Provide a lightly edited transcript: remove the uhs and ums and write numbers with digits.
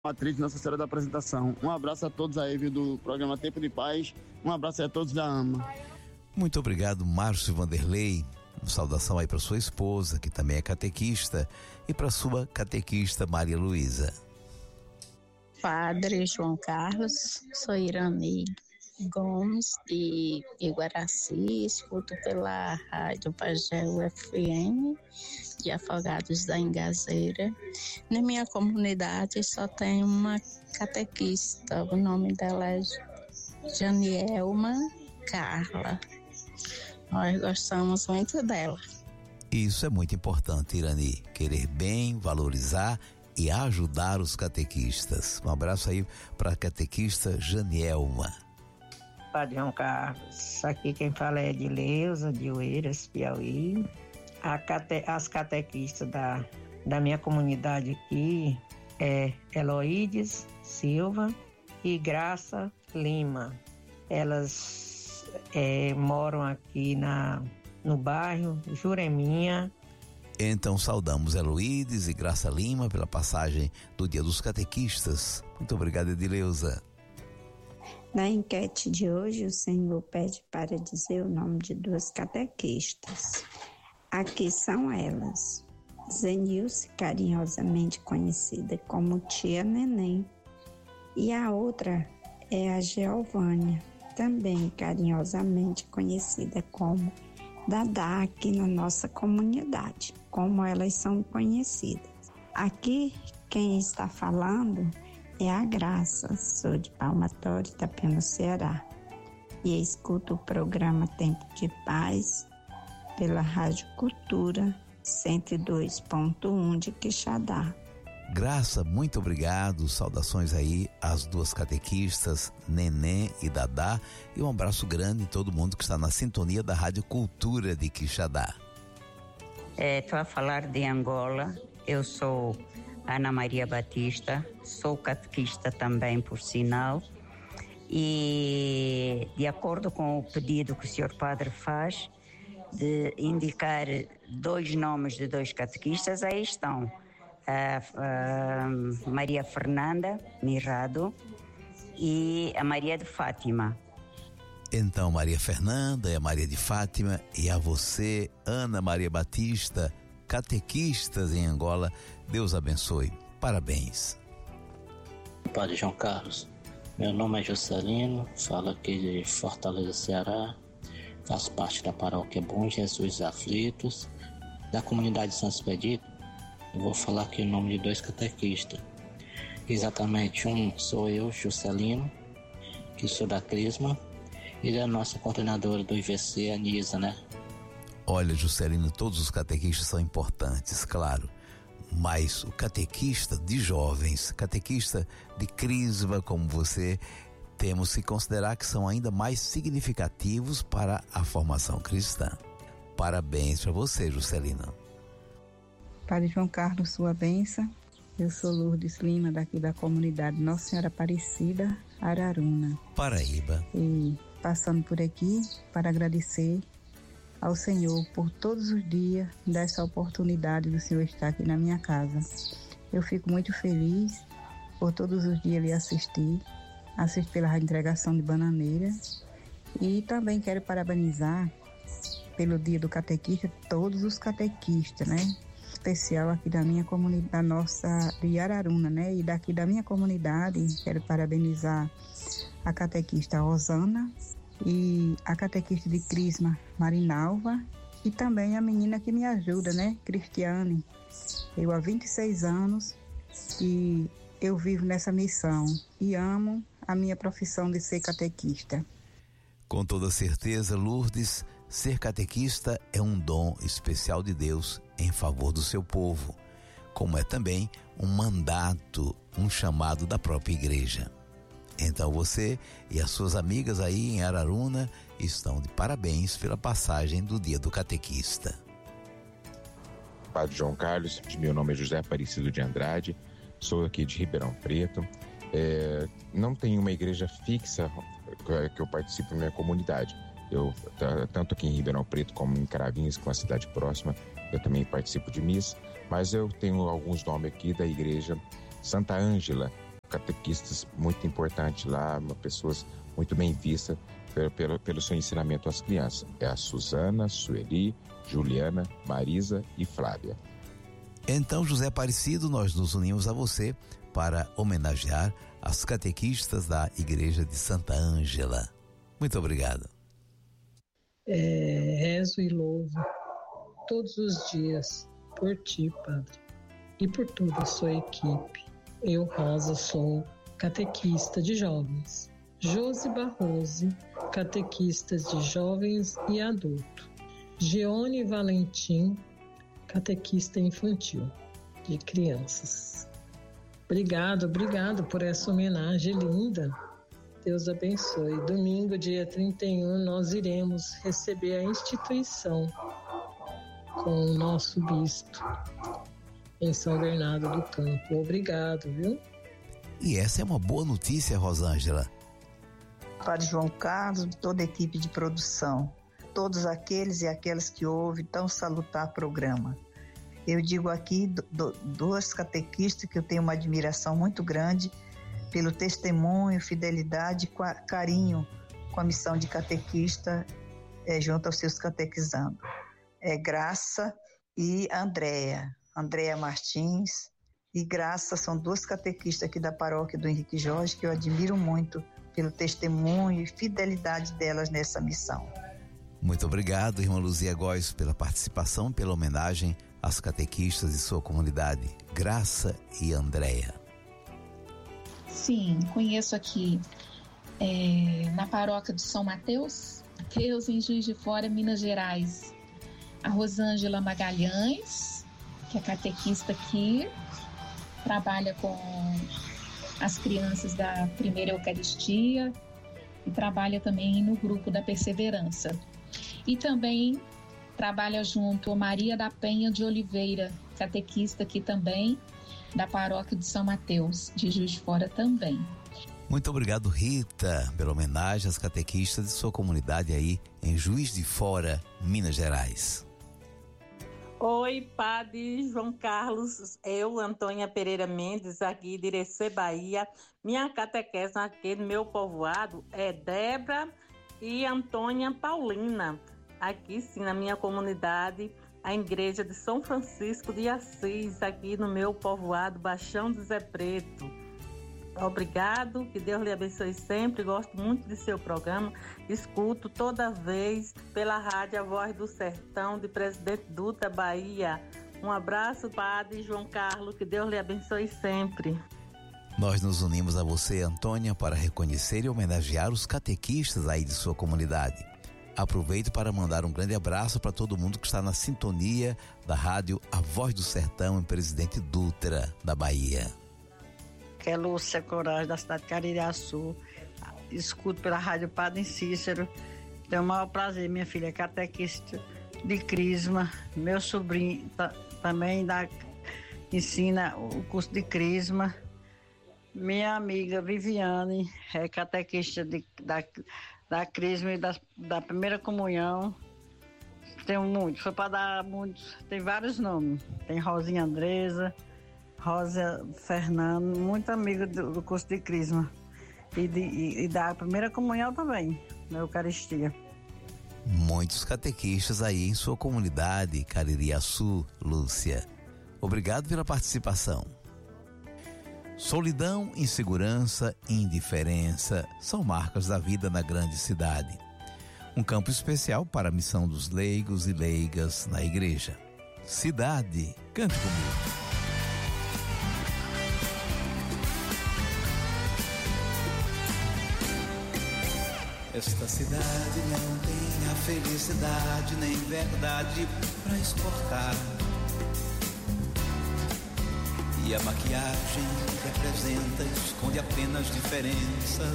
Matriz Nossa Senhora da Apresentação. Um abraço a todos aí, viu, do programa Tempo de Paz. Um abraço aí a todos da AMA. Muito obrigado, Márcio Vanderlei. Uma saudação aí para sua esposa, que também é catequista, e para sua catequista Maria Luísa. Padre João Carlos, sou Irani Gomes de Iguaraci, escuto pela Rádio Pageu FM de Afogados da Ingazeira. Na minha comunidade só tem uma catequista, o nome dela é Janielma Carla. Nós gostamos muito dela. Isso é muito importante, Irani, querer bem, valorizar e ajudar os catequistas. Um abraço aí para a catequista Janielma. Padre João Carlos, aqui quem fala é Edileuza, de Oeiras, Piauí. As catequistas da minha comunidade aqui é Eloídes Silva e Graça Lima. Elas moram aqui no bairro Jureminha. Então saudamos Eloídes e Graça Lima pela passagem do Dia dos Catequistas. Muito obrigado, Edileuza. Na enquete de hoje, o Senhor pede para dizer o nome de duas catequistas. Aqui são elas: Zenilce, carinhosamente conhecida como Tia Neném, e a outra é a Geovânia, também carinhosamente conhecida como Dadá aqui na nossa comunidade, como elas são conhecidas. Aqui quem está falando é a Graça, sou de Palmatório, Itapema, Ceará, e escuto o programa Tempo de Paz pela Rádio Cultura 102.1 de Quixadá. Graça, muito obrigado, saudações aí às duas catequistas, Neném e Dadá, e um abraço grande em todo mundo que está na sintonia da Rádio Cultura de Quixadá. Estou a falar de Angola, eu sou Ana Maria Batista, sou catequista também, por sinal, e de acordo com o pedido que o Sr. Padre faz, de indicar dois nomes de dois catequistas, aí estão a Maria Fernanda Mirrado e a Maria de Fátima. Então, Maria Fernanda e a Maria de Fátima, e a você, Ana Maria Batista, catequistas em Angola, Deus abençoe. Parabéns. Padre João Carlos, meu nome é Juscelino, falo aqui de Fortaleza, Ceará, faço parte da paróquia Bom Jesus Aflitos, da comunidade São Expedito. Eu vou falar aqui o nome de dois catequistas. Exatamente, um sou eu, Juscelino, que sou da Crisma, e da nossa coordenadora do IVC, a Nisa, né? Olha, Juscelino, todos os catequistas são importantes, claro, mas o catequista de jovens, catequista de Crisma como você, temos que considerar que são ainda mais significativos para a formação cristã. Parabéns para você, Juscelino. Padre João Carlos, sua bênção. Eu sou Lourdes Lima, daqui da comunidade Nossa Senhora Aparecida, Araruna, Paraíba. E passando por aqui para agradecer ao Senhor por todos os dias dessa oportunidade do Senhor estar aqui na minha casa. Eu fico muito feliz por todos os dias lhe assistir pela entregação de bananeira, e também quero parabenizar pelo dia do catequista todos os catequistas, né? Especial aqui da minha comunidade, nossa de Araruna, né? E daqui da minha comunidade quero parabenizar a catequista Rosana e a catequista de Crisma, Marinalva, e também a menina que me ajuda, né? Cristiane. Eu há 26 anos e eu vivo nessa missão e amo a minha profissão de ser catequista. Com toda certeza, Lourdes, ser catequista é um dom especial de Deus em favor do seu povo, como é também um mandato, um chamado da própria igreja. Então você e as suas amigas aí em Araruna estão de parabéns pela passagem do Dia do Catequista. Padre João Carlos, meu nome é José Aparecido de Andrade, sou aqui de Ribeirão Preto. Não tenho uma igreja fixa que eu participo na minha comunidade. Eu, tanto aqui em Ribeirão Preto como em Caravinhos, com a cidade próxima, eu também participo de missa, mas eu tenho alguns nomes aqui da igreja Santa Ângela, catequistas muito importantes lá, pessoas muito bem vistas pelo seu ensinamento às crianças. É a Suzana, Sueli, Juliana, Marisa e Flávia. Então, José Aparecido, nós nos unimos a você para homenagear as catequistas da Igreja de Santa Ângela. Muito obrigado. Rezo e louvo todos os dias por ti, Padre, e por toda a sua equipe. Eu, Rosa, sou catequista de jovens. Josi Barroso, catequistas de jovens e adultos. Gione Valentim, catequista infantil de crianças. Obrigado por essa homenagem linda. Deus abençoe. Domingo, dia 31, nós iremos receber a instituição com o nosso bispo em São Bernardo do Campo. Obrigado, viu? E essa é uma boa notícia, Rosângela. Padre João Carlos, toda a equipe de produção, todos aqueles e aquelas que ouvem tão salutar programa. Eu digo aqui duas catequistas que eu tenho uma admiração muito grande pelo testemunho, fidelidade, carinho com a missão de catequista junto aos seus catequizando. Graça e Andréa Martins e Graça são duas catequistas aqui da paróquia do Henrique Jorge que eu admiro muito pelo testemunho e fidelidade delas nessa missão. Muito obrigado, irmã Luzia Góes, pela participação, pela homenagem às catequistas de sua comunidade, Graça e Andréa. Sim, conheço aqui na paróquia de São Mateus, em Juiz de Fora, Minas Gerais, a Rosângela Magalhães, que é catequista aqui, trabalha com as crianças da primeira Eucaristia e trabalha também no grupo da Perseverança. E também trabalha junto a Maria da Penha de Oliveira, catequista aqui também, da paróquia de São Mateus, de Juiz de Fora também. Muito obrigado, Rita, pela homenagem às catequistas de sua comunidade aí em Juiz de Fora, Minas Gerais. Oi, Padre João Carlos, eu, Antônia Pereira Mendes, aqui de Irecê, Bahia. Minha catequese aqui no meu povoado é Débora e Antônia Paulina. Aqui sim, na minha comunidade, a igreja de São Francisco de Assis, aqui no meu povoado, Baixão do Zé Preto. Obrigado, que Deus lhe abençoe sempre, gosto muito de seu programa, escuto toda vez pela rádio A Voz do Sertão, de Presidente Dutra, Bahia. Um abraço, Padre João Carlos, que Deus lhe abençoe sempre. Nós nos unimos a você, Antônia, para reconhecer e homenagear os catequistas aí de sua comunidade. Aproveito para mandar um grande abraço para todo mundo que está na sintonia da rádio A Voz do Sertão, em Presidente Dutra, da Bahia. Que é Lúcia Coragem, da cidade de Caririaçu. Escuto pela rádio Padre Cícero. Tenho o maior prazer, minha filha é catequista de Crisma. Meu sobrinho também ensina o curso de Crisma. Minha amiga Viviane é catequista da Crisma e da Primeira Comunhão. Tenho muitos, foi para dar muitos, tem vários nomes. Tem Rosinha Andresa, Rosa Fernando, muito amigo do curso de Crisma. E da Primeira Comunhão também, na Eucaristia. Muitos catequistas aí em sua comunidade, Caririaçu, Lúcia. Obrigado pela participação. Solidão, insegurança e indiferença são marcas da vida na grande cidade. Um campo especial para a missão dos leigos e leigas na igreja. Cidade, cante comigo. Esta cidade não tem a felicidade nem verdade pra exportar. E a maquiagem que apresenta esconde apenas diferença.